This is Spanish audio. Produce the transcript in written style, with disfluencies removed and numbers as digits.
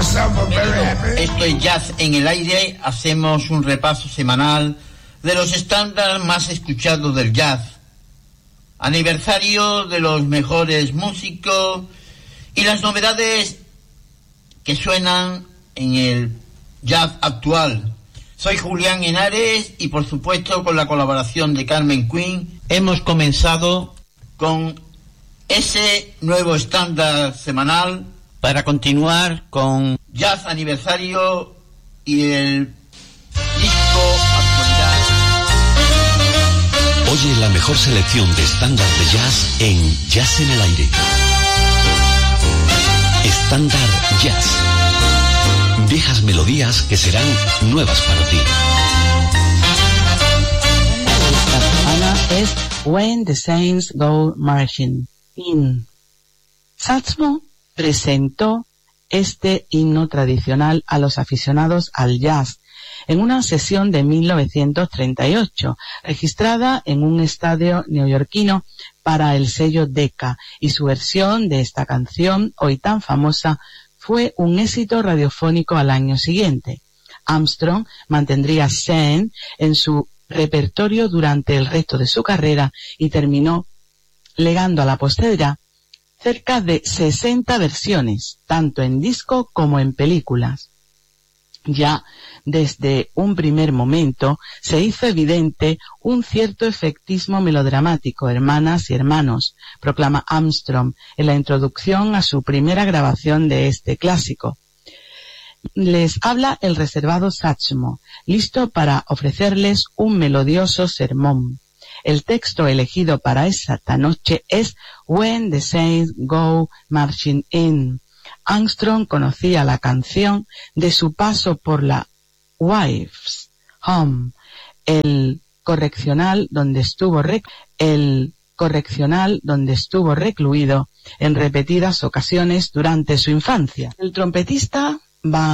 Esto es Jazz en el Aire. Hacemos un repaso semanal de los estándares más escuchados del jazz, aniversario de los mejores músicos y las novedades que suenan en el jazz actual. Soy Julián Henares y por supuesto con la colaboración de Carmen Quinn hemos comenzado con ese nuevo estándar semanal para continuar con Jazz Aniversario y el disco Actualidad. Oye la mejor selección de estándar de jazz en Jazz en el Aire. Estándar Jazz. Viejas melodías que serán nuevas para ti. Esta semana es When the Saints Go Marching In. Satchmo presentó este himno tradicional a los aficionados al jazz en una sesión de 1938, registrada en un estadio neoyorquino para el sello Decca, y su versión de esta canción, hoy tan famosa, fue un éxito radiofónico al año siguiente. Armstrong mantendría Saint en su repertorio durante el resto de su carrera y terminó legando a la posteridad cerca de 60 versiones, tanto en disco como en películas. Ya desde un primer momento se hizo evidente un cierto efectismo melodramático, hermanas y hermanos, proclama Armstrong en la introducción a su primera grabación de este clásico. Les habla el reservado Satchmo, listo para ofrecerles un melodioso sermón. El texto elegido para esta noche es When the Saints Go Marching In. Armstrong conocía la canción de su paso por la Wife's Home, el correccional donde estuvo recluido en repetidas ocasiones durante su infancia. El trompetista va